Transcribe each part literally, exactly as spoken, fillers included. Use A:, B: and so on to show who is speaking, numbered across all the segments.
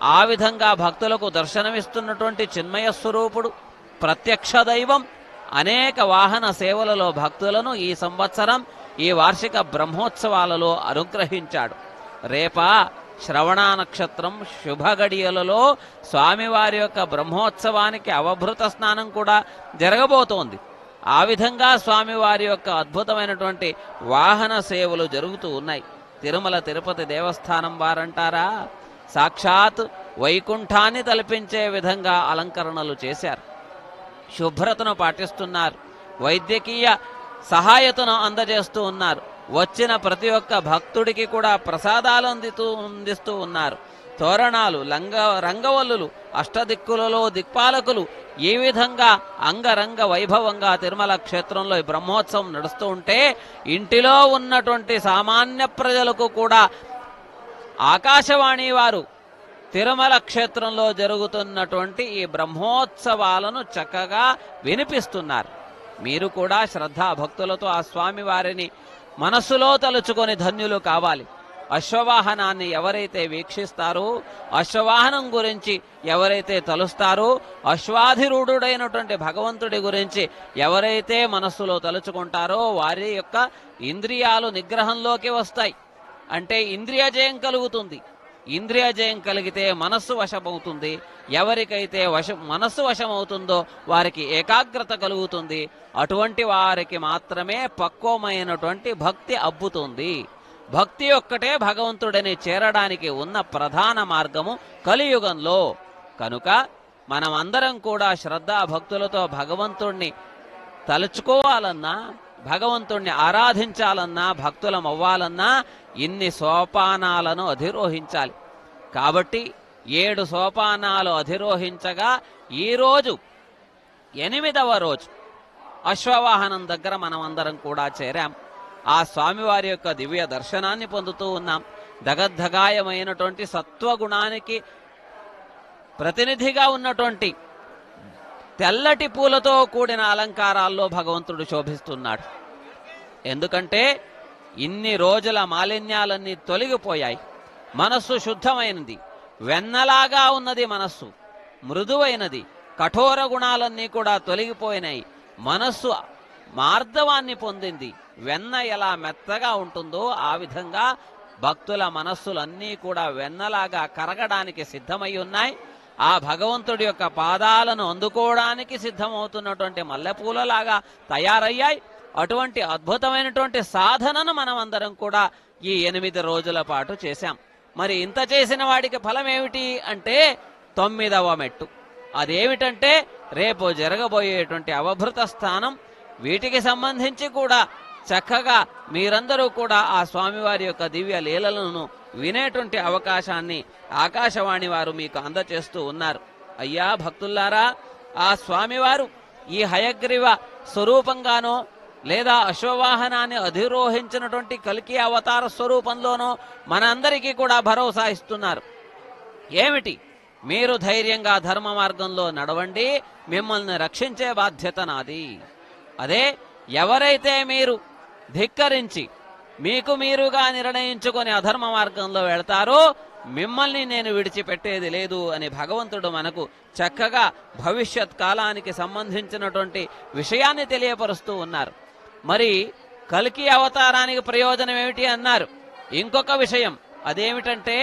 A: ఆ విధంగా భక్తులకు దర్శనమిస్తున్నటువంటి చిన్మయ స్వరూపుడు, ప్రత్యక్ష దైవం, అనేక వాహన సేవలలో భక్తులను ఈ సంవత్సరం ఈ వార్షిక బ్రహ్మోత్సవాలలో అనుగ్రహించాడు. రేపా శ్రవణ నక్షత్రం శుభగడియలలో స్వామివారి యొక్క బ్రహ్మోత్సవానికి అవభృత స్నానం కూడా జరగబోతోంది. ఆ విధంగా స్వామివారి యొక్క అద్భుతమైనటువంటి వాహన సేవలు జరుగుతూ ఉన్నాయి. తిరుమల తిరుపతి దేవస్థానం వారంటారా, సాక్షాత్ వైకుంఠాన్ని తలపించే విధంగా అలంకరణలు చేశారు. శుభ్రతను పాటిస్తున్నారు. వైద్యకీయ సహాయతను అందజేస్తూ ఉన్నారు. వచ్చిన ప్రతి ఒక్క భక్తుడికి కూడా ప్రసాదాలు అందితూ అందిస్తూ ఉన్నారు. తోరణాలు, లంగ రంగవల్లులు, అష్టదిక్కులలో దిక్పాలకులు ఈ విధంగా అంగరంగ వైభవంగా తిరుమల క్షేత్రంలో ఈ బ్రహ్మోత్సవం నడుస్తూ ఉంటే ఇంటిలో ఉన్నటువంటి సామాన్య ప్రజలకు కూడా ఆకాశవాణి వారు తిరుమల క్షేత్రంలో జరుగుతున్నటువంటి ఈ బ్రహ్మోత్సవాలను చక్కగా వినిపిస్తున్నారు. మీరు కూడా శ్రద్ధా భక్తులతో ఆ స్వామి వారిని మనస్సులో తలుచుకొని ధన్యులు కావాలి. అశ్వవాహనాన్ని ఎవరైతే వీక్షిస్తారో, అశ్వవాహనం గురించి ఎవరైతే తలుస్తారో, అశ్వాధిరూఢుడైనటువంటి భగవంతుడి గురించి ఎవరైతే మనస్సులో తలుచుకుంటారో వారి యొక్క ఇంద్రియాలు నిగ్రహంలోకి వస్తాయి. అంటే ఇంద్రియ జయం కలుగుతుంది. ఇంద్రియ జయం కలిగితే మనస్సు వశమవుతుంది. ఎవరికైతే వశ మనస్సు వశమవుతుందో వారికి ఏకాగ్రత కలుగుతుంది. అటువంటి వారికి మాత్రమే పక్వమైనటువంటి భక్తి అబ్బుతుంది. భక్తి ఒక్కటే భగవంతుడిని చేరడానికి ఉన్న ప్రధాన మార్గము కలియుగంలో. కనుక మనం అందరం కూడా శ్రద్ధా భక్తులతో భగవంతుణ్ణి తలుచుకోవాలన్నా, భగవంతుణ్ణి ఆరాధించాలన్నా, భక్తులం అవ్వాలన్నా ఇన్ని సోపానాలను అధిరోహించాలి. కాబట్టి ఏడు సోపానాలు అధిరోహించగా ఈరోజు ఎనిమిదవ రోజు అశ్వవాహనం దగ్గర మనం అందరం కూడా చేరాం. ఆ స్వామివారి యొక్క దివ్య దర్శనాన్ని పొందుతూ ఉన్నాం. దగద్ధగాయమైనటువంటి సత్వగుణానికి ప్రతినిధిగా ఉన్నటువంటి తెల్లటి పూలతో కూడిన అలంకారాల్లో భగవంతుడు శోభిస్తున్నాడు. ఎందుకంటే ఇన్ని రోజుల మాలిన్యాలన్నీ తొలగిపోయాయి. మనస్సు శుద్ధమైనది, వెన్నలాగా ఉన్నది మనస్సు, మృదువైనది. కఠోర గుణాలన్నీ కూడా తొలగిపోయినాయి. మనస్సు మార్దవాన్ని పొందింది. వెన్న ఎలా మెత్తగా ఉంటుందో ఆ విధంగా భక్తుల మనస్సులన్నీ కూడా వెన్నలాగా కరగడానికి సిద్ధమై ఉన్నాయి. ఆ భగవంతుడి యొక్క పాదాలను అందుకోవడానికి సిద్ధమవుతున్నటువంటి మల్లెపూలలాగా తయారయ్యాయి. అటువంటి అద్భుతమైనటువంటి సాధనను మనం అందరం కూడా ఈ ఎనిమిది రోజుల పాటు చేశాం. మరి ఇంత చేసిన వాడికి ఫలం ఏమిటి అంటే తొమ్మిదవ మెట్టు. అదేమిటంటే రేపు జరగబోయేటువంటి అవభృత స్థానం. వీటికి సంబంధించి కూడా చక్కగా మీరందరూ కూడా ఆ స్వామివారి యొక్క దివ్య లీలలను వినేటువంటి అవకాశాన్ని ఆకాశవాణి వారు మీకు అందచేస్తూ ఉన్నారు. అయ్యా భక్తుల్లారా, ఆ స్వామివారు ఈ హయగ్రీవ స్వరూపంగానో లేదా అశ్వవాహనాన్ని అధిరోహించినటువంటి కల్కి అవతార స్వరూపంలోనో మనందరికీ కూడా భరోసా ఇస్తున్నారు. ఏమిటి? మీరు ధైర్యంగా ధర్మ మార్గంలో నడవండి, మిమ్మల్ని రక్షించే బాధ్యత నాది. అదే ఎవరైతే మీరు ధిక్కరించి మీకు మీరుగా నిర్ణయించుకొని అధర్మ మార్గంలో వెళతారో మిమ్మల్ని నేను విడిచిపెట్టేది లేదు అని భగవంతుడు మనకు చక్కగా భవిష్యత్ కాలానికి సంబంధించినటువంటి విషయాన్ని తెలియపరుస్తూ ఉన్నారు. మరి కల్కి అవతారానికి ప్రయోజనం ఏమిటి అన్నారు. ఇంకొక విషయం అదేమిటంటే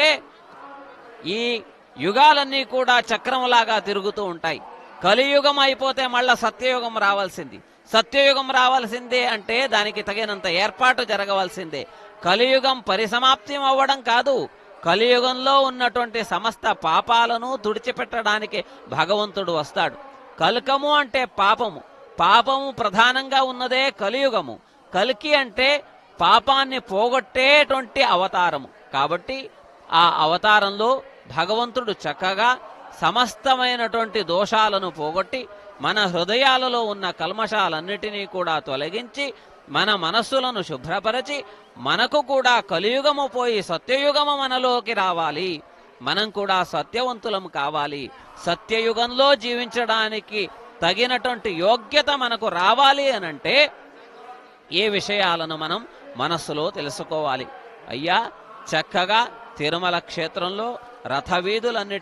A: ఈ యుగాలన్నీ కూడా చక్రంలాగా తిరుగుతూ ఉంటాయి. కలియుగం అయిపోతే మళ్ళా సత్యయుగం రావాల్సింది. సత్యయుగం రావాల్సిందే అంటే దానికి తగినంత ఏర్పాటు జరగవలసిందే. కలియుగం పరిసమాప్తి అవ్వడం కాదు, కలియుగంలో ఉన్నటువంటి సమస్త పాపాలను తుడిచిపెట్టడానికి భగవంతుడు వస్తాడు. కల్కము అంటే పాపము, పాపము ప్రధానంగా ఉన్నదే కలియుగము. కల్కి అంటే పాపాన్ని పోగొట్టేటువంటి అవతారము. కాబట్టి ఆ అవతారంలో భగవంతుడు చక్కగా సమస్తమైనటువంటి దోషాలను పోగొట్టి మన హృదయాలలో ఉన్న కల్మషాలన్నిటినీ కూడా తొలగించి మన మనస్సులను శుభ్రపరచి మనకు కూడా కలియుగము పోయి సత్యయుగము మనలోకి రావాలి. మనం కూడా సత్యవంతులం కావాలి. సత్యయుగంలో జీవించడానికి తగినటువంటి యోగ్యత మనకు రావాలి అనంటే ఏ విషయాలను మనం మనస్సులో తెలుసుకోవాలి. అయ్యా చక్కగా తిరుమల క్షేత్రంలో రథవీధులన్నిటి